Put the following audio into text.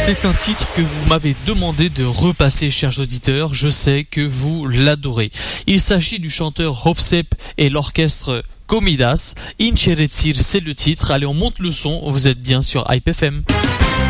C'est un titre que vous m'avez demandé de repasser, chers auditeurs. Je sais que vous l'adorez. Il s'agit du chanteur Hofsep et l'orchestre Comidas. Incheretzir, c'est le titre. Allez, on monte le son. Vous êtes bien sur Hype FM.